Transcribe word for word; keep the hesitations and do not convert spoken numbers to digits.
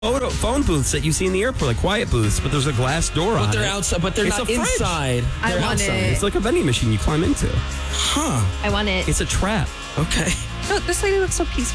photo, phone booths that you see in the airport, like quiet booths, but there's a glass door on But they're it. outside. But they're It's not a fridge. inside. I They're want outside. it. It's like a vending machine you climb into. Huh. I want it. It's a trap. Okay. Oh, this lady looks so peaceful.